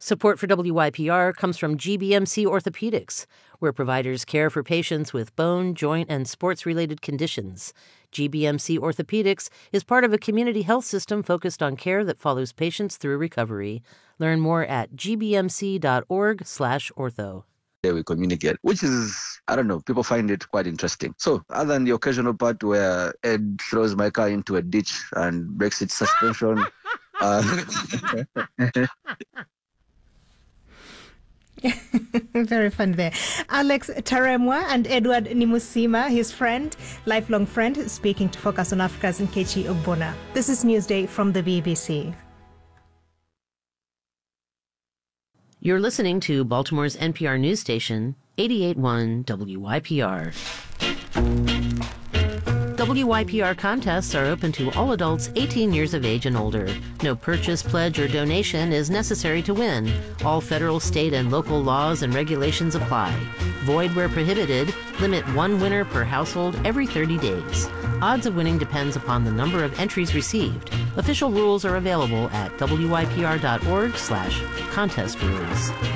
Support for WYPR comes from GBMC Orthopedics, where providers care for patients with bone, joint, and sports-related conditions. GBMC Orthopedics is part of a community health system focused on care that follows patients through recovery. Learn more at gbmc.org/ortho. We communicate, which is, I don't know, people find it quite interesting. So other than the occasional part where Ed throws my car into a ditch and breaks its suspension, Very fun there. Alex Taremwa and Edward Nimusima, his friend, lifelong friend, speaking to Focus on Africa's Nkechi Ogbonna. This is Newsday from the BBC. You're listening to Baltimore's NPR news station, 88.1 WYPR. WYPR contests are open to all adults 18 years of age and older. No purchase, pledge, or donation is necessary to win. All federal, state, and local laws and regulations apply. Void where prohibited. Limit one winner per household every 30 days. Odds of winning depends upon the number of entries received. Official rules are available at wypr.org/contest rules.